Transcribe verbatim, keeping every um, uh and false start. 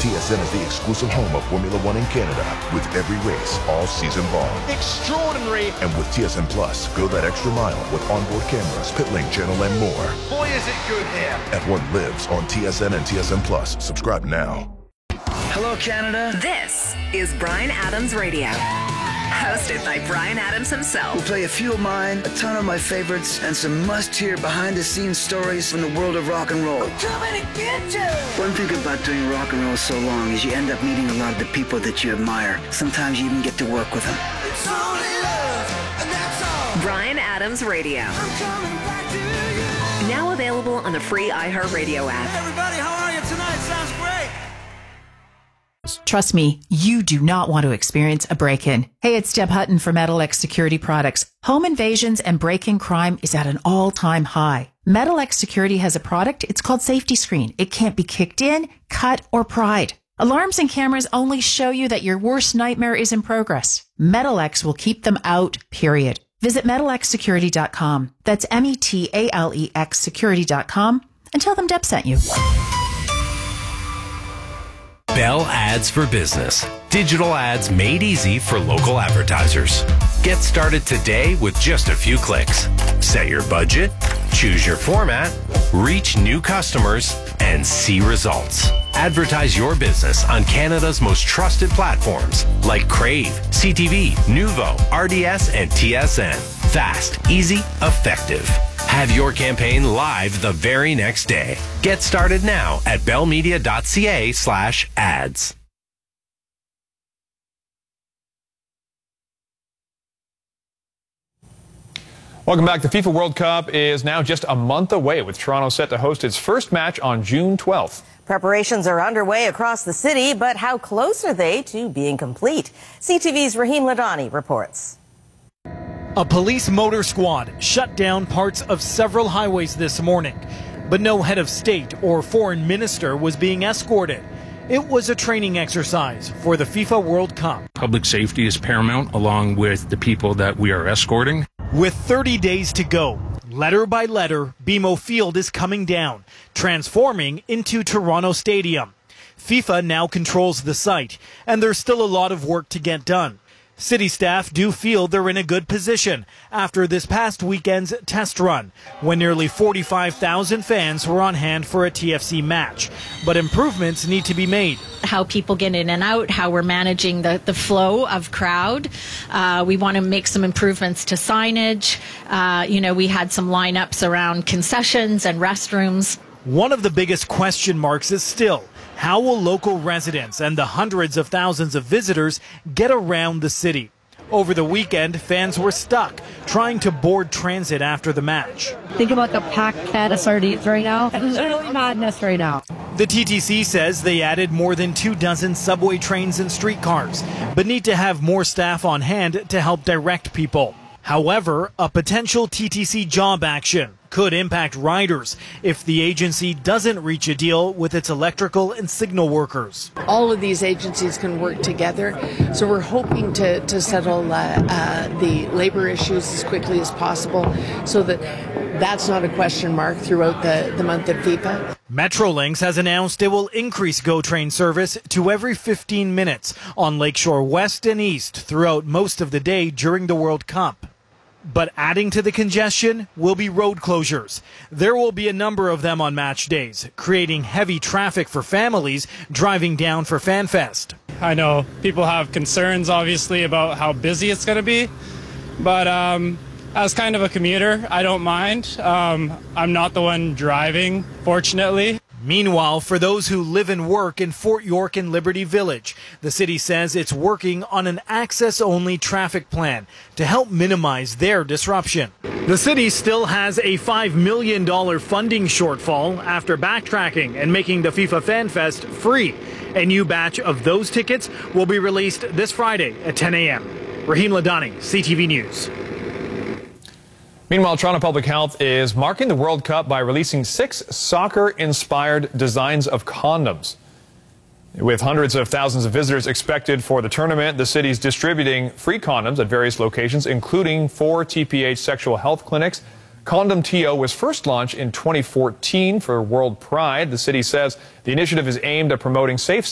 T S N is the exclusive home of Formula One in Canada, with every race all season long. Extraordinary! And with T S N Plus, go that extra mile with onboard cameras, pit lane channel, and more. Boy, is it good here! At what lives on T S N and T S N Plus. Subscribe now. Hello, Canada. This is Bryan Adams Radio. Hosted by Bryan Adams himself. We'll play a few of mine, a ton of my favorites, and some must-hear behind-the-scenes stories from the world of rock and roll. I'm coming to get you! One thing about doing rock and roll so long is you end up meeting a lot of the people that you admire. Sometimes you even get to work with them. It's only love, and that's all. Bryan Adams Radio. I'm coming back to you. Now available on the free iHeartRadio app. Hey everybody, how are you tonight? Sounds great. Trust me, you do not want to experience a break-in. Hey, it's Deb Hutton from Metalex Security Products. Home invasions and break-in crime is at an all-time high. Metalex Security has a product. It's called Safety Screen. It can't be kicked in, cut, or pried. Alarms and cameras only show you that your worst nightmare is in progress. Metalex will keep them out, period. Visit metalex security dot com. That's M E T A L E X security dot com and tell them Deb sent you. Bell Ads for Business. Digital ads made easy for local advertisers. Get started today with just a few clicks. Set your budget, choose your format, reach new customers, and see results. Advertise your business on Canada's most trusted platforms like Crave, C T V, Nuvo, R D S, and T S N. Fast, easy, effective. Have your campaign live the very next day. Get started now at bellmedia.ca slash ads. Welcome back. The FIFA World Cup is now just a month away, with Toronto set to host its first match on June twelfth. Preparations are underway across the city, but how close are they to being complete? C T V's Raheem Ladani reports. A police motor squad shut down parts of several highways this morning, but no head of state or foreign minister was being escorted. It was a training exercise for the FIFA World Cup. Public safety is paramount, along with the people that we are escorting. With thirty days to go, letter by letter, B M O Field is coming down, transforming into Toronto Stadium. FIFA now controls the site, and there's still a lot of work to get done. City staff do feel they're in a good position after this past weekend's test run, when nearly forty-five thousand fans were on hand for a T F C match. But improvements need to be made. How people get in and out, how we're managing the, the flow of crowd. Uh, we want to make some improvements to signage. Uh, you know, we had some lineups around concessions and restrooms. One of the biggest question marks is still, how will local residents and the hundreds of thousands of visitors get around the city? Over the weekend, fans were stuck trying to board transit after the match. Think about the packed can of sardines right now. It's literally madness right now. The T T C says they added more than two dozen subway trains and streetcars, but need to have more staff on hand to help direct people. However, a potential T T C job action could impact riders if the agency doesn't reach a deal with its electrical and signal workers. All of these agencies can work together, so we're hoping to, to settle uh, uh, the labor issues as quickly as possible so that that's not a question mark throughout the, the month of FIFA. Metrolinx has announced it will increase GO Train service to every fifteen minutes on Lakeshore West and East throughout most of the day during the World Cup. But adding to the congestion will be road closures. There will be a number of them on match days, creating heavy traffic for families driving down for FanFest. I know people have concerns, obviously, about how busy it's going to be, but um, as kind of a commuter, I don't mind. Um, I'm not the one driving, fortunately. Meanwhile, for those who live and work in Fort York and Liberty Village, the city says it's working on an access-only traffic plan to help minimize their disruption. The city still has a five million dollars funding shortfall after backtracking and making the FIFA FanFest free. A new batch of those tickets will be released this Friday at ten a m Raheem Ladani, C T V News. Meanwhile, Toronto Public Health is marking the World Cup by releasing six soccer-inspired designs of condoms. With hundreds of thousands of visitors expected for the tournament, the city's distributing free condoms at various locations, including four T P H sexual health clinics. Condom T O was first launched in twenty fourteen for World Pride. The city says the initiative is aimed at promoting safe